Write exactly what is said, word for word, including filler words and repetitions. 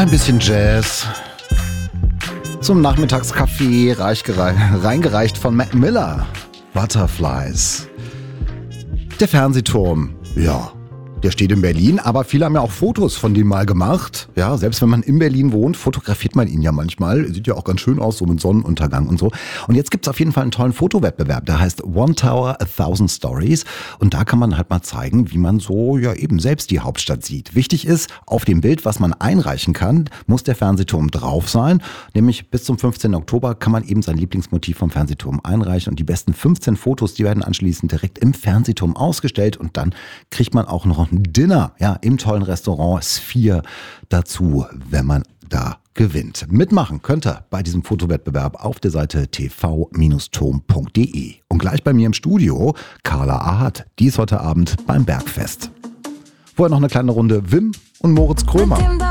Ein bisschen Jazz zum Nachmittagskaffee, reingereicht von Mac Miller. Butterflies. Der Fernsehturm, ja, der steht in Berlin, aber viele haben ja auch Fotos von dem mal gemacht. Ja, selbst wenn man in Berlin wohnt, fotografiert man ihn ja manchmal. Sieht ja auch ganz schön aus, so mit Sonnenuntergang und so. Und jetzt gibt's auf jeden Fall einen tollen Fotowettbewerb, der heißt One Tower, a Thousand Stories. Und da kann man halt mal zeigen, wie man so ja eben selbst die Hauptstadt sieht. Wichtig ist, auf dem Bild, was man einreichen kann, muss der Fernsehturm drauf sein. Nämlich bis zum fünfzehnten Oktober kann man eben sein Lieblingsmotiv vom Fernsehturm einreichen. Und die besten fünfzehn Fotos, die werden anschließend direkt im Fernsehturm ausgestellt. Und dann kriegt man auch noch Dinner, ja, im tollen Restaurant Sphere dazu, wenn man da gewinnt. Mitmachen könnt ihr bei diesem Fotowettbewerb auf der Seite t v Bindestrich turm punkt d e. Und gleich bei mir im Studio Carla Ahad, die ist heute Abend beim Bergfest. Vorher noch eine kleine Runde Wim und Moritz Krömer.